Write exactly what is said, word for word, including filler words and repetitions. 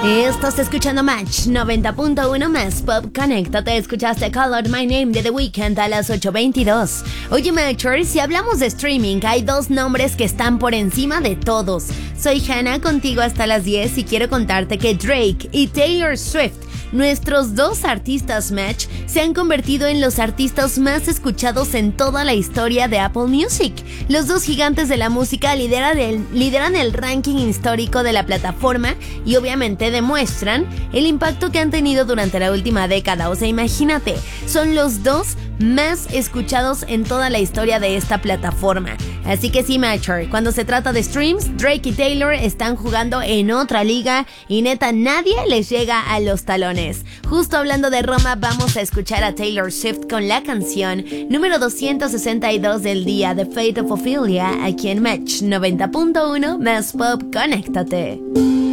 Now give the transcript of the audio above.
Estás escuchando Match noventa punto uno más Pop. Conéctate, escuchaste Call Out My Name de The Weeknd a las ocho veintidós. Oye, Matchers, si hablamos de streaming, hay dos nombres que están por encima de todos. Soy Hannah, contigo hasta las diez, y quiero contarte que Drake y Taylor Swift, nuestros dos artistas Match, se han convertido en los artistas más escuchados en toda la historia de Apple Music. Los dos gigantes de la música lideran el, lideran el ranking histórico de la plataforma y obviamente demuestran el impacto que han tenido durante la última década. O sea, imagínate, son los dos más escuchados en toda la historia de esta plataforma. Así que sí, Matcher, cuando se trata de streams, Drake y Taylor están jugando en otra liga y neta nadie les llega a los talones. Justo hablando de Roma, vamos a escuchar a Taylor Swift con la canción número doscientos sesenta y dos del día, The Fate of Ophelia, aquí en Match noventa punto uno más Pop. Conéctate.